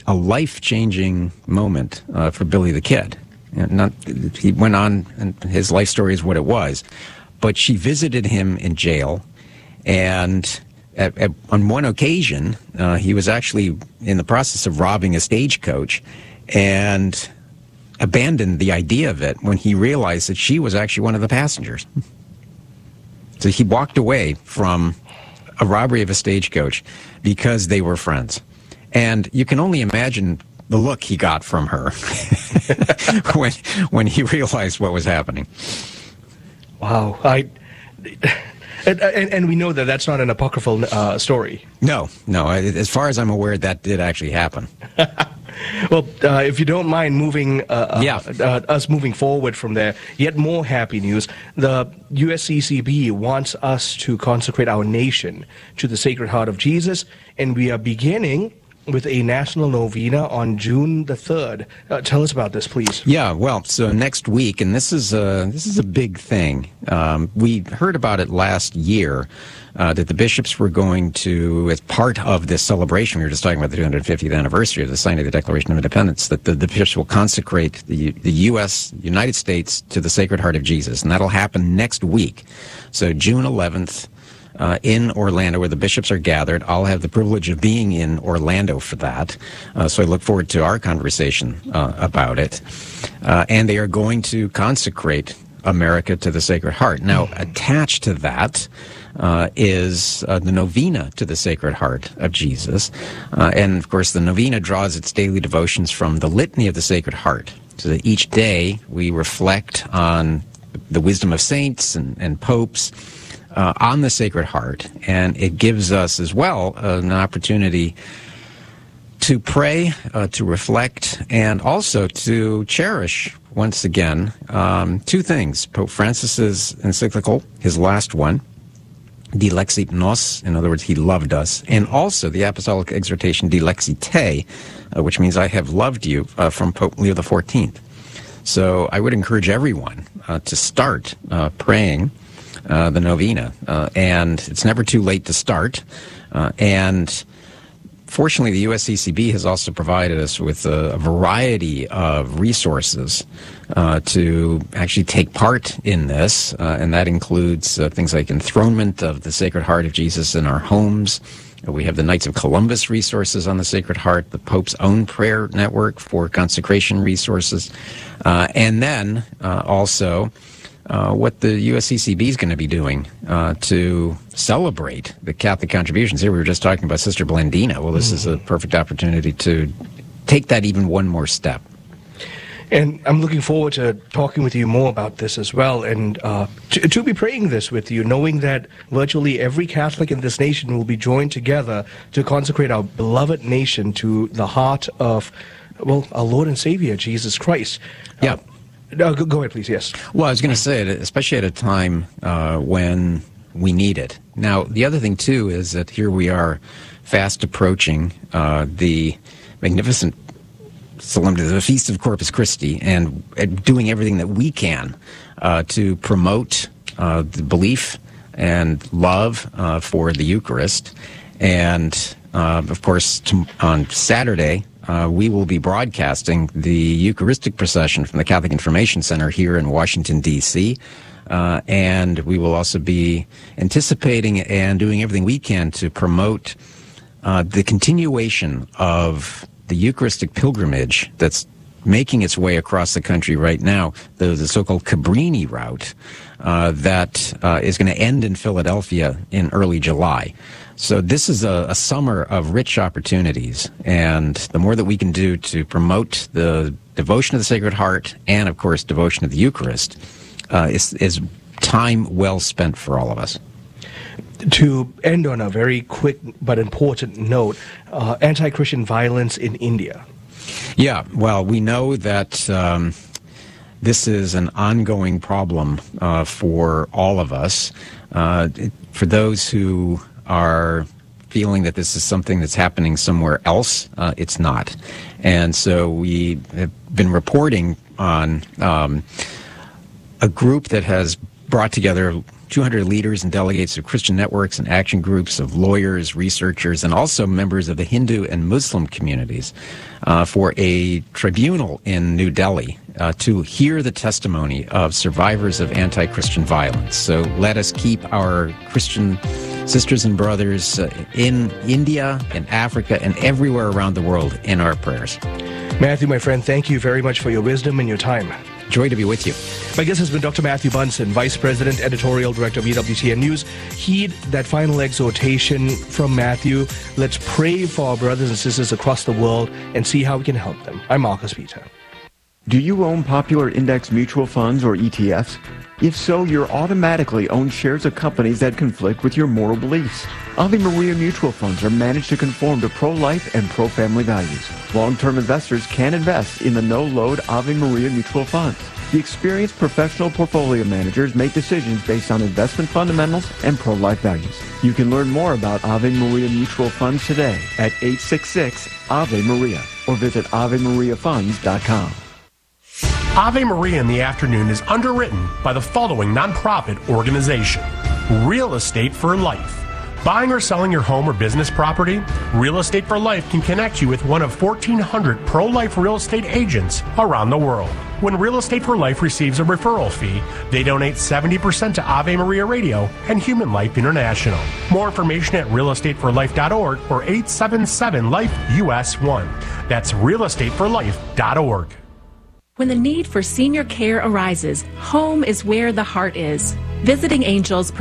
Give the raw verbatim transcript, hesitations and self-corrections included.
a life-changing moment uh, for Billy the Kid. And not, he went on, and his life story is what it was. But she visited him in jail, and at, at, on one occasion, uh, he was actually in the process of robbing a stagecoach, and abandoned the idea of it when he realized that she was actually one of the passengers. So he walked away from a robbery of a stagecoach because they were friends. And you can only imagine the look he got from her when when he realized what was happening. Wow. I... And, and, and we know that that's not an apocryphal uh, story. No, no. As far as I'm aware, that did actually happen. Well, uh, if you don't mind moving, uh, yeah. uh, us moving forward from there, yet more happy news. The U S C C B wants us to consecrate our nation to the Sacred Heart of Jesus, and we are beginning with a national novena on June the third. Uh, tell us about this, please. Yeah, well, so next week, and this is a, this is a big thing. Um, we heard about it last year, uh, that the bishops were going to, as part of this celebration, we were just talking about the two hundred fiftieth anniversary of the signing of the Declaration of Independence, that the, the bishops will consecrate the, the U S, United States, to the Sacred Heart of Jesus, and that'll happen next week. So June eleventh, Uh, in Orlando, where the bishops are gathered. I'll have the privilege of being in Orlando for that, uh, so I look forward to our conversation uh, about it. Uh, and they are going to consecrate America to the Sacred Heart. Now, attached to that uh, is uh, the novena to the Sacred Heart of Jesus. Uh, and, of course, the novena draws its daily devotions from the Litany of the Sacred Heart. So that each day we reflect on the wisdom of saints and, and popes, Uh, on the Sacred Heart, and it gives us as well uh, an opportunity to pray, uh, to reflect, and also to cherish, once again, um, two things. Pope Francis's encyclical, his last one, Dilexit Nos, in other words, he loved us, and also the apostolic exhortation Dilexit Te, uh, which means I have loved you, uh, from Pope Leo the fourteenth. So I would encourage everyone uh, to start uh, praying Uh, the novena, uh, and it's never too late to start. Uh, and fortunately, the U S C C B has also provided us with a, a variety of resources uh, to actually take part in this, uh, and that includes uh, things like enthronement of the Sacred Heart of Jesus in our homes. We have the Knights of Columbus resources on the Sacred Heart, the Pope's own prayer network for consecration resources, uh, and then uh, also Uh, what the U S C C B is going to be doing uh, to celebrate the Catholic contributions. Here we were just talking about Sister Blandina. Well, this mm-hmm. is a perfect opportunity to take that even one more step. And I'm looking forward to talking with you more about this as well, and uh, to, to be praying this with you, knowing that virtually every Catholic in this nation will be joined together to consecrate our beloved nation to the heart of, well, our Lord and Savior, Jesus Christ. Yeah. Uh, No, go, go ahead, please, yes. Well, I was going to say, especially at a time uh, when we need it. Now, the other thing, too, is that here we are fast approaching uh, the magnificent solemnity, the Feast of Corpus Christi, and uh, doing everything that we can uh, to promote uh, the belief and love uh, for the Eucharist. And, uh, of course, to, on Saturday, Uh, we will be broadcasting the Eucharistic procession from the Catholic Information Center here in Washington, D C, uh, and we will also be anticipating and doing everything we can to promote uh, the continuation of the Eucharistic pilgrimage that's making its way across the country right now, the, the so-called Cabrini route uh, that uh, is going to end in Philadelphia in early July. So this is a, a summer of rich opportunities, and the more that we can do to promote the devotion of the Sacred Heart and, of course, devotion of the Eucharist uh, is, is time well spent for all of us. To end on a very quick but important note, uh, anti-Christian violence in India. Yeah, well, we know that um, this is an ongoing problem uh, for all of us. Uh, for those who are feeling that this is something that's happening somewhere else, uh, it's not. And so we have been reporting on um, a group that has brought together two hundred leaders and delegates of Christian networks and action groups, of lawyers, researchers, and also members of the Hindu and Muslim communities uh, for a tribunal in New Delhi uh, to hear the testimony of survivors of anti-Christian violence. So let us keep our Christian sisters and brothers uh, in India, in Africa, and everywhere around the world in our prayers. Matthew, my friend, thank you very much for your wisdom and your time. Joy to be with you. My guest has been Doctor Matthew Bunson, Vice President, Editorial Director of E W T N News. Heed that final exhortation from Matthew. Let's pray for our brothers and sisters across the world and see how we can help them. I'm Marcus Peter. Do you own popular index mutual funds or E T Fs? If so, you're automatically own shares of companies that conflict with your moral beliefs. Ave Maria mutual funds are managed to conform to pro-life and pro-family values. Long-term investors can invest in the no-load Ave Maria mutual funds. The experienced professional portfolio managers make decisions based on investment fundamentals and pro-life values. You can learn more about Ave Maria mutual funds today at eight six six Ave Maria or visit ave maria funds dot com. Ave Maria in the Afternoon is underwritten by the following nonprofit organization: Real Estate for Life. Buying or selling your home or business property? Real Estate for Life can connect you with one of fourteen hundred pro-life real estate agents around the world. When Real Estate for Life receives a referral fee, they donate seventy percent to Ave Maria Radio and Human Life International. More information at real estate for life dot org or eight seven seven life U S one. That's real estate for life dot org. When the need for senior care arises, home is where the heart is. Visiting Angels